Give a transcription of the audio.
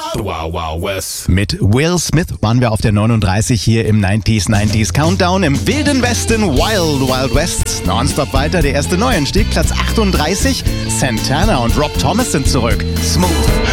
Wow Wow West. Mit Will Smith waren wir auf der 39 hier im 90s Countdown im wilden Westen Wild Wild West. Nonstop weiter, der erste Neuanstieg, Platz 38. Santana und Rob Thomas sind zurück. Smooth.